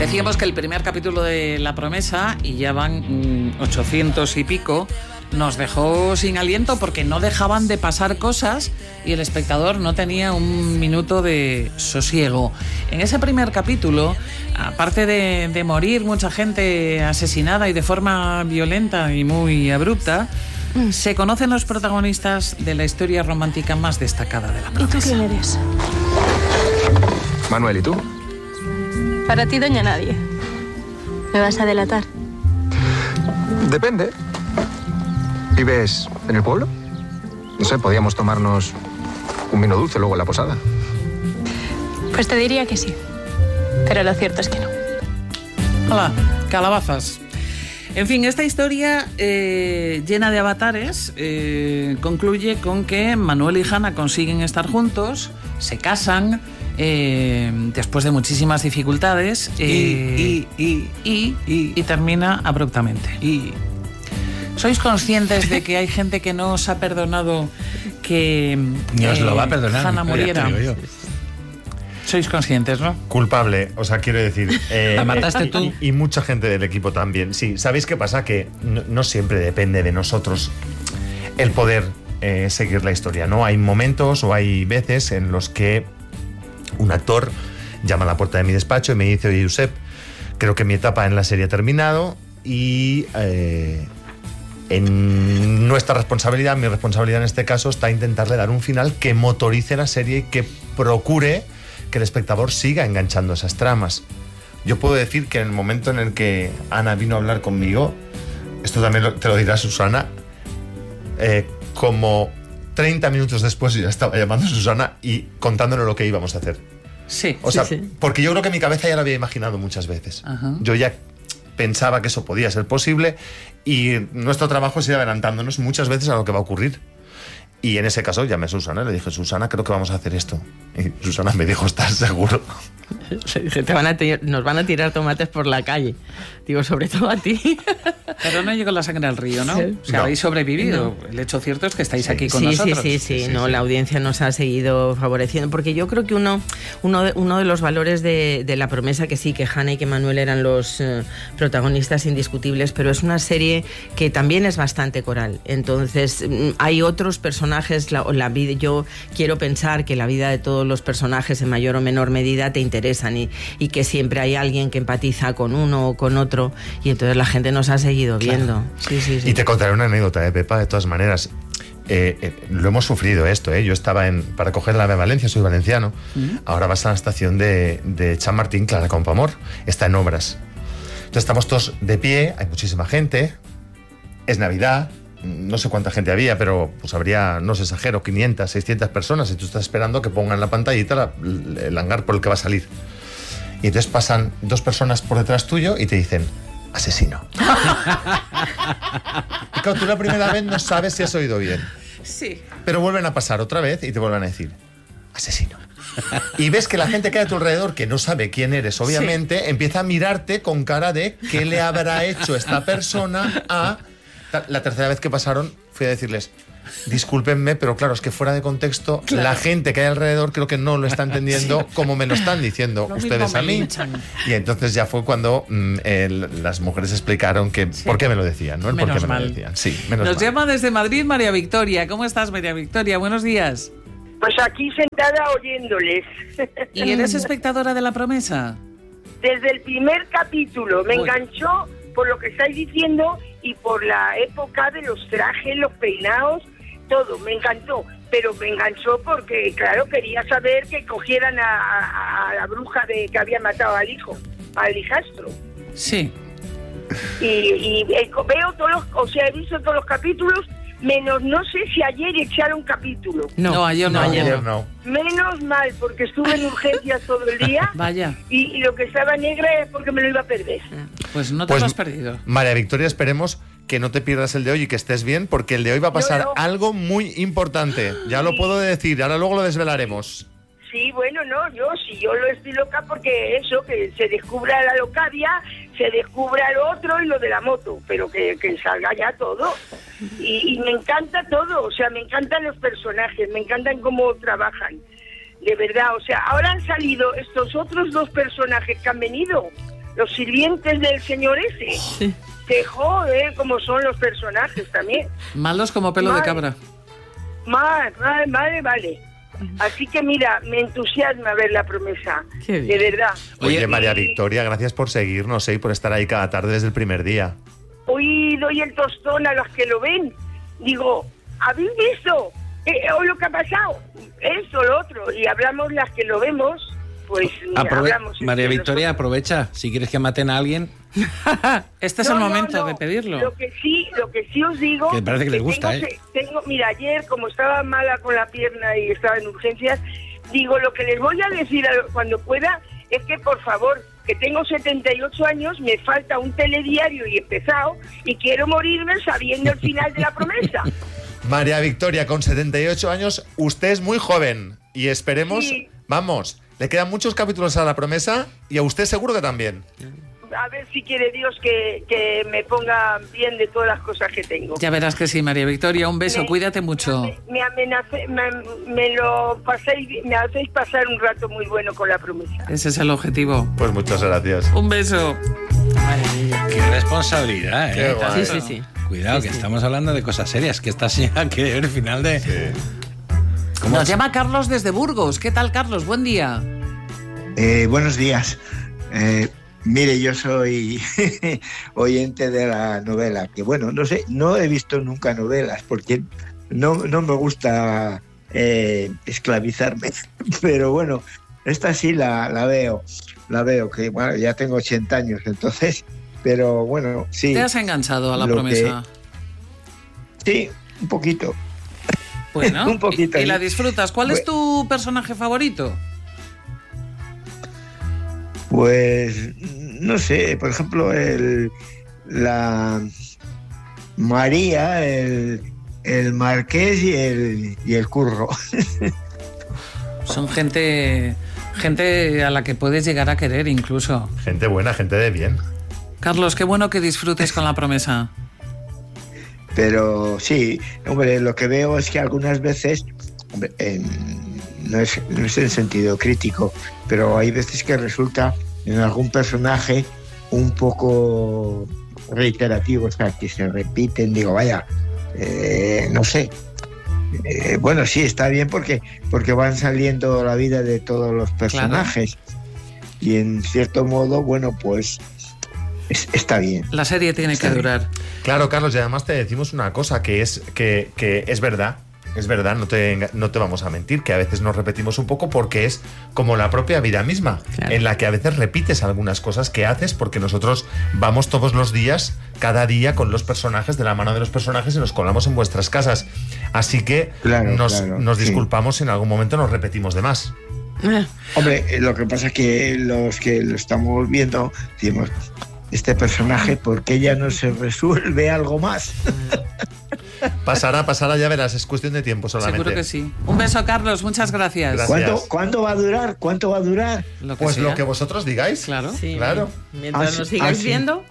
Decíamos que el primer capítulo de La Promesa, y ya van 800 y pico, nos dejó sin aliento porque no dejaban de pasar cosas y el espectador no tenía un minuto de sosiego. En ese primer capítulo, aparte de morir mucha gente asesinada y de forma violenta y muy abrupta, se conocen los protagonistas de la historia romántica más destacada de La Promesa. ¿Y tú quién eres? Manuel, ¿y tú? Para ti, doña Nadie. ¿Me vas a delatar? Depende. ¿Vives en el pueblo? No sé, podíamos tomarnos un vino dulce luego en la posada. Pues te diría que sí. Pero lo cierto es que no. Hola, calabazas. En fin, esta historia llena de avatares concluye con que Manuel y Hanna consiguen estar juntos, se casan después de muchísimas dificultades y termina abruptamente. ¿Sois conscientes de que hay gente que no os ha perdonado que ni os lo va a perdonar, Hanna muriera? Sois conscientes, ¿no? Culpable, o sea, quiero decir... ¿La mataste tú? Y mucha gente del equipo también. Sí, ¿sabéis qué pasa? Que no siempre depende de nosotros el poder seguir la historia, ¿no? Hay momentos o hay veces en los que un actor llama a la puerta de mi despacho y me dice: oye, Josep, creo que mi etapa en la serie ha terminado y en nuestra responsabilidad, mi responsabilidad en este caso, está intentarle dar un final que motorice la serie y que procure que el espectador siga enganchando esas tramas. Yo puedo decir que en el momento en el que Ana vino a hablar conmigo, esto también te lo dirá Susana, como 30 minutos después yo ya estaba llamando a Susana y contándole lo que íbamos a hacer. Sí. O sea, sí. Porque yo creo que mi cabeza ya lo había imaginado muchas veces. Ajá. Yo ya pensaba que eso podía ser posible y nuestro trabajo es ir adelantándonos muchas veces a lo que va a ocurrir. Y en ese caso llamé a Susana y le dije: Susana, creo que vamos a hacer esto. Y Susana me dijo: ¿estás seguro? Nos van a tirar tomates por la calle. Digo, sobre todo a ti. Pero no llegó la sangre al río, ¿no? Sí. O sea, habéis sobrevivido. No. El hecho cierto es que estáis aquí con nosotros. Sí. La audiencia nos ha seguido favoreciendo. Porque yo creo que uno de los valores de La Promesa, que sí, que Hanna y que Manuel eran los protagonistas indiscutibles, pero es una serie que también es bastante coral. Entonces, hay otros personajes. Yo quiero pensar que la vida de todos los personajes, en mayor o menor medida, te interesan y que siempre hay alguien que empatiza con uno o con otro, y entonces la gente nos ha seguido viendo. Claro. Sí. Y te contaré una anécdota, Pepa, de todas maneras. Lo hemos sufrido esto, Yo estaba para coger la AVE a Valencia, soy valenciano. Ahora vas a la estación de Chamartín, Clara Campoamor, está en obras. Entonces estamos todos de pie, hay muchísima gente, es Navidad, no sé cuánta gente había, pero pues habría, no os exagero, 500, 600 personas, y tú estás esperando que pongan la pantallita el hangar por el que va a salir. Y entonces pasan dos personas por detrás tuyo y te dicen: asesino. Y claro, tú la primera vez no sabes si has oído bien. Sí. Pero vuelven a pasar otra vez y te vuelven a decir: asesino. Y ves que la gente que hay a tu alrededor, que no sabe quién eres, obviamente, empieza a mirarte con cara de ¿qué le habrá hecho esta persona a...? La tercera vez que pasaron fui a decirles: discúlpenme, pero claro, es que fuera de contexto, claro, la gente que hay alrededor creo que no lo está entendiendo como me lo están diciendo ustedes a mí. Y entonces ya fue cuando las mujeres explicaron que por qué me lo decían, ¿no? Menos por qué me mal. lo decían. Sí, menos Nos mal. llama desde Madrid María Victoria. ¿Cómo estás, María Victoria? Buenos días. Pues aquí sentada oyéndoles. ¿Y eres espectadora de La Promesa? Desde el primer capítulo me enganchó por lo que estáis diciendo y por la época de los trajes, los peinados, todo, me encantó. Pero me enganchó porque, claro, quería saber que cogieran a la bruja que había matado al hijo, al hijastro. Sí. Y veo he visto todos los capítulos, menos no sé si ayer echaron capítulo. No, ayer no. Menos mal, porque estuve en urgencias todo el día. Vaya. Y lo que estaba negra es porque me lo iba a perder. Pues no te lo has perdido. María Victoria, esperemos que no te pierdas el de hoy y que estés bien, porque el de hoy va a pasar algo muy importante. Ya lo puedo decir, ahora luego lo desvelaremos. Sí, bueno, yo lo estoy loca porque eso, que se descubra la Locadia, se descubra lo otro y lo de la moto, pero que salga ya todo. Y me encanta todo, o sea, me encantan los personajes, me encantan cómo trabajan, de verdad. O sea, ahora han salido estos otros dos personajes que han venido, los sirvientes del señor ese. Sí. Que joder, como son los personajes también. Malos como pelo de cabra. Vale. Así que mira, me entusiasma ver La Promesa. Qué bien. De verdad. Oye, Y María Victoria, gracias por seguirnos y por estar ahí cada tarde desde el primer día. hoy doy el tostón a los que lo ven. Digo, ¿habéis visto? O lo que ha pasado, esto, lo otro. Y hablamos las que lo vemos, pues hablamos. María entre Victoria, nosotros. aprovecha. Si quieres que maten a alguien, Este es el momento de pedirlo. Lo que sí os digo... Que parece que les gusta, Mira, ayer, como estaba mala con la pierna y estaba en urgencias, digo, lo que les voy a decir cuando pueda es que, por favor, que tengo 78 años, me falta un telediario y he empezado, y quiero morirme sabiendo el final de La Promesa. María Victoria, con 78 años, usted es muy joven y esperemos, Sí. vamos, le quedan muchos capítulos a La Promesa y a usted seguro que también. A ver si quiere Dios que me ponga bien de todas las cosas que tengo. Ya verás que sí, María Victoria. Un beso, cuídate mucho. Me hacéis pasar un rato muy bueno con La Promesa. Ese es el objetivo. Pues muchas gracias. Un beso. Maravilla. qué responsabilidad, ¿eh? Qué guay. Sí. Cuidado, Sí, que sí. estamos hablando de cosas serias, que esta señora quiere ver el final de... Nos llama Carlos desde Burgos. ¿Qué tal, Carlos? Buen día. Buenos días. Mire, yo soy oyente de la novela, que bueno, no sé, no he visto nunca novelas porque no me gusta esclavizarme, pero bueno, esta sí la veo, que bueno, ya tengo 80 años, entonces, pero bueno, sí. ¿Te has enganchado a La Lo Promesa? Sí, un poquito. Bueno, un poquito, y la sí. disfrutas. ¿Cuál es tu personaje favorito? Pues no sé, por ejemplo, la María, el Marqués y el Curro. Son gente a la que puedes llegar a querer incluso. Gente buena, gente de bien. Carlos, qué bueno que disfrutes con La Promesa. Pero sí, hombre, lo que veo es que algunas veces, hombre, no es en sentido crítico, pero hay veces que resulta en algún personaje un poco reiterativo, o sea, que se repiten, digo, vaya, no sé. Bueno, sí, está bien porque van saliendo la vida de todos los personajes. Claro. Y en cierto modo, bueno, pues está bien. La serie tiene que durar. Claro, Carlos, y además te decimos una cosa, que es verdad. Es verdad, no te vamos a mentir, que a veces nos repetimos un poco porque es como la propia vida misma, claro, en la que a veces repites algunas cosas que haces porque nosotros vamos todos los días, cada día, con los personajes, de la mano de los personajes, y nos colamos en vuestras casas. Así que nos disculpamos si en algún momento nos repetimos de más. Hombre, lo que pasa es que los que lo estamos viendo decimos, este personaje, ¿por qué ya no se resuelve algo más? Pasará, ya verás, es cuestión de tiempo solamente. Seguro que sí. Un beso, Carlos, muchas gracias. ¿Cuánto va a durar? Pues lo que vosotros digáis. Claro. Sí, claro. Mientras nos sigáis viendo.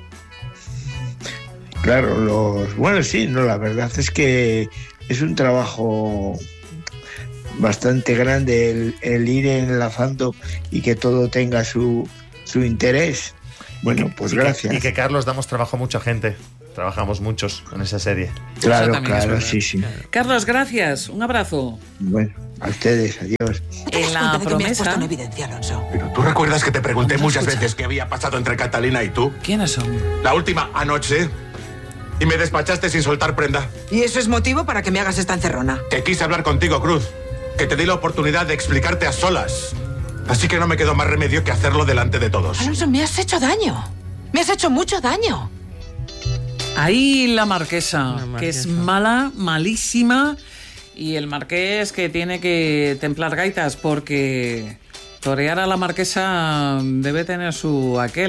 Claro, bueno, sí, no, la verdad es que es un trabajo bastante grande el ir enlazando y que todo tenga su interés. Bueno, pues gracias. Y que Carlos, damos trabajo a mucha gente. Trabajamos muchos con esa serie. Claro, sí. Carlos, gracias. Un abrazo. Bueno, a ustedes, adiós. En La Promesa. En evidencia, Alonso. Pero tú recuerdas que te pregunté muchas veces qué había pasado entre Catalina y tú. ¿Quiénes son? La última anoche. Y me despachaste sin soltar prenda. ¿Y eso es motivo para que me hagas esta encerrona? Que quise hablar contigo, Cruz. Que te di la oportunidad de explicarte a solas. Así que no me quedó más remedio que hacerlo delante de todos. Alonso, me has hecho daño. Me has hecho mucho daño. Ahí la marquesa, que es mala, malísima, y el marqués que tiene que templar gaitas porque torear a la marquesa debe tener su aquel.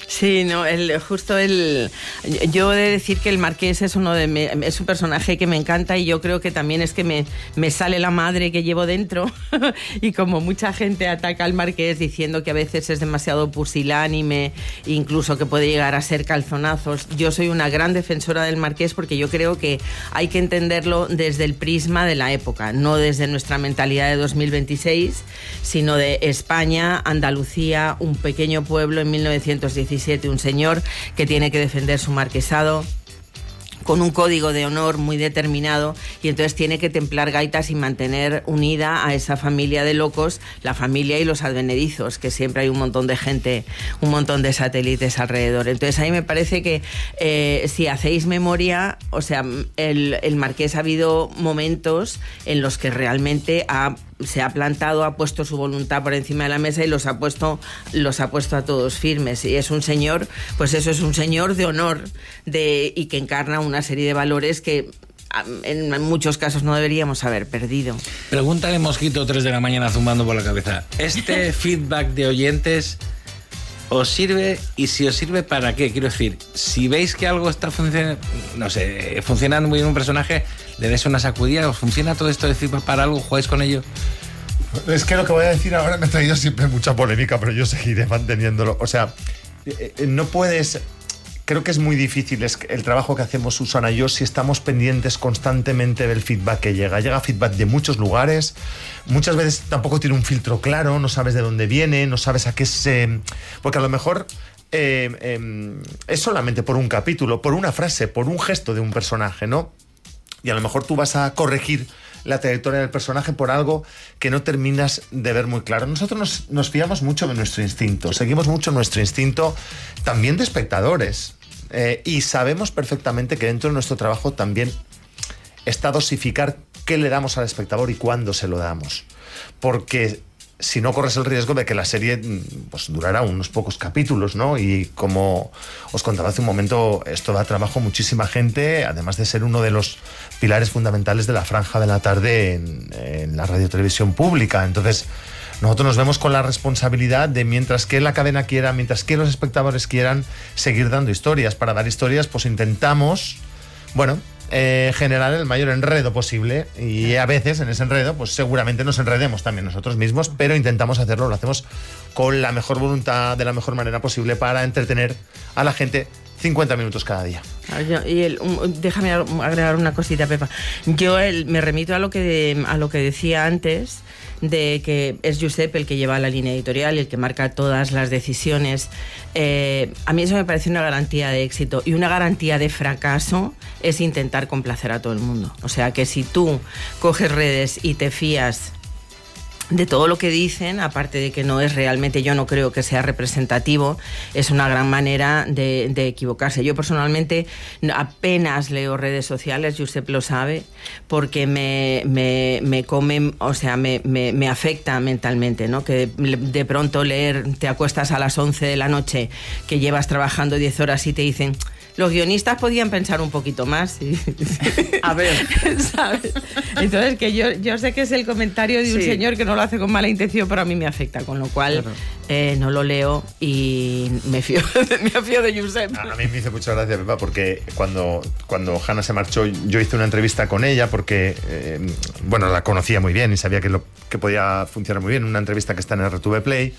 Sí, no, yo he de decir que el Marqués es es un personaje que me encanta y yo creo que también es que me sale la madre que llevo dentro y como mucha gente ataca al Marqués diciendo que a veces es demasiado pusilánime, incluso que puede llegar a ser calzonazos, yo soy una gran defensora del Marqués porque yo creo que hay que entenderlo desde el prisma de la época, no desde nuestra mentalidad de 2026, sino de España, Andalucía, un pequeño pueblo en 1917, un señor que tiene que defender su marquesado con un código de honor muy determinado y entonces tiene que templar gaitas y mantener unida a esa familia de locos, la familia y los advenedizos, que siempre hay un montón de gente, un montón de satélites alrededor. Entonces a mí me parece que si hacéis memoria, o sea, el Marqués ha habido momentos en los que realmente se ha plantado, ha puesto su voluntad por encima de la mesa y los ha puesto a todos firmes. Y es un señor, pues eso, es un señor de honor y que encarna una serie de valores que en muchos casos no deberíamos haber perdido. Pregunta de Mosquito, 3 de la mañana zumbando por la cabeza. ¿Este feedback de oyentes os sirve? Y si os sirve, ¿para qué? Quiero decir, si veis que algo está funcionando muy bien un personaje, le des una sacudida, ¿os funciona todo esto de feedback para algo? ¿Jugáis con ello? Es que lo que voy a decir ahora me ha traído siempre mucha polémica, pero yo seguiré manteniéndolo. O sea, no puedes... Creo que es muy difícil el trabajo que hacemos Susana y yo si estamos pendientes constantemente del feedback que llega. Llega feedback de muchos lugares, muchas veces tampoco tiene un filtro claro, no sabes de dónde viene, no sabes a qué se... Porque a lo mejor es solamente por un capítulo, por una frase, por un gesto de un personaje, ¿no? Y a lo mejor tú vas a corregir la trayectoria del personaje por algo que no terminas de ver muy claro. Nosotros nos fiamos mucho de nuestro instinto, seguimos mucho nuestro instinto también de espectadores. Y sabemos perfectamente que dentro de nuestro trabajo también está dosificar qué le damos al espectador y cuándo se lo damos. Porque si no corres el riesgo de que la serie pues durará unos pocos capítulos, ¿no? Y como os contaba hace un momento, esto da trabajo a muchísima gente, además de ser uno de los pilares fundamentales de la franja de la tarde en la radiotelevisión pública. Entonces, nosotros nos vemos con la responsabilidad de, mientras que la cadena quiera, mientras que los espectadores quieran, seguir dando historias. Para dar historias, pues intentamos, generar el mayor enredo posible, y a veces en ese enredo pues seguramente nos enredemos también nosotros mismos, pero intentamos hacerlo, lo hacemos con la mejor voluntad, de la mejor manera posible, para entretener a la gente 50 minutos cada día. Déjame agregar una cosita, Pepa. Yo me remito a lo que decía antes, de que es Josep el que lleva la línea editorial y el que marca todas las decisiones. A mí eso me parece una garantía de éxito, y una garantía de fracaso es intentar complacer a todo el mundo. O sea, que si tú coges redes y te fías de todo lo que dicen, aparte de que no es realmente, yo no creo que sea representativo, es una gran manera de equivocarse. Yo personalmente apenas leo redes sociales, Josep lo sabe, porque me come, o sea, me afecta mentalmente, ¿no? Que de pronto te acuestas a las 11 de la noche, que llevas trabajando 10 horas y te dicen... Los guionistas podían pensar un poquito más. A ver, ¿sabes? Entonces, que yo sé que es el comentario de un señor que no lo hace con mala intención, pero a mí me afecta, con lo cual no lo leo y me fío de Josep. A mí me hizo mucha gracia, Pepa, porque cuando Hanna se marchó, yo hice una entrevista con ella porque, la conocía muy bien y sabía que podía funcionar muy bien, una entrevista que está en RTV Play.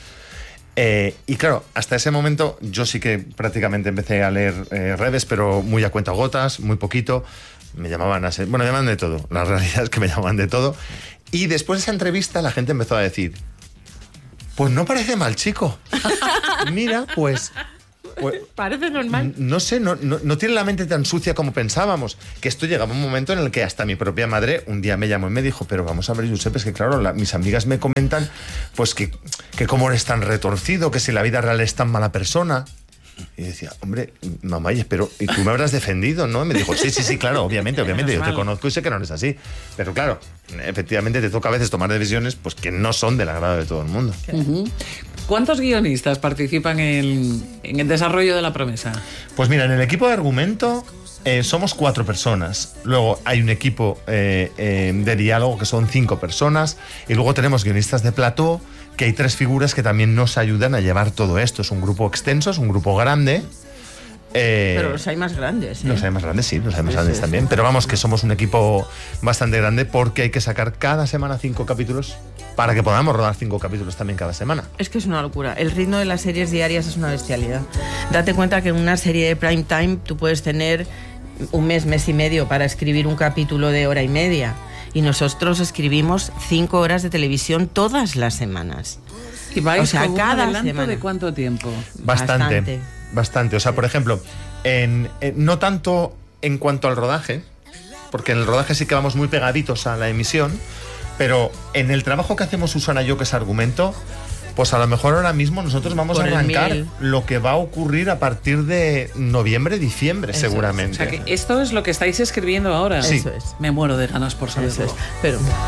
Y claro, hasta ese momento yo sí que prácticamente empecé a leer redes, pero muy a cuentagotas, muy poquito. Me llamaban me llamaban de todo. La realidad es que me llamaban de todo. Y después de esa entrevista la gente empezó a decir, pues no parece mal chico. Mira, pues parece normal. No sé, no tiene la mente tan sucia como pensábamos. Que esto llegaba un momento en el que hasta mi propia madre un día me llamó y me dijo, pero vamos a ver, Josep, es que claro, mis amigas me comentan pues que cómo eres tan retorcido, que si la vida real es tan mala persona. Y decía, hombre, mamá, pero ¿y tú me habrás defendido, no? Y me dijo, sí, claro, obviamente, yo te conozco y sé que no eres así. Pero claro, efectivamente te toca a veces tomar decisiones pues que no son del agrado de todo el mundo. ¿Cuántos guionistas participan en el desarrollo de La Promesa? Pues mira, en el equipo de argumento somos 4 personas. Luego hay un equipo de diálogo que son 5 personas. Y luego tenemos guionistas de plató, que hay 3 figuras que también nos ayudan a llevar todo esto. Es un grupo extenso, es un grupo grande. Pero los hay más grandes. Los hay más grandes, sí, los hay más grandes también. Pero vamos, que somos un equipo bastante grande porque hay que sacar cada semana 5 capítulos para que podamos rodar 5 capítulos también cada semana. Es que es una locura. El ritmo de las series diarias es una bestialidad. Date cuenta que en una serie de prime time tú puedes tener un mes y medio para escribir un capítulo de hora y media. Y nosotros escribimos 5 horas de televisión todas las semanas. ¿Y vais, o sea, con un cada adelanto semana. de cuánto tiempo? Bastante. O sea, por ejemplo, no tanto en cuanto al rodaje, porque en el rodaje sí que vamos muy pegaditos a la emisión, pero en el trabajo que hacemos Susana y yo, que es argumento, pues a lo mejor ahora mismo nosotros vamos a arrancar lo que va a ocurrir a partir de noviembre, diciembre, seguramente. O sea, que esto es lo que estáis escribiendo ahora. Sí. Eso es. Me muero de ganas por saberlo. Pero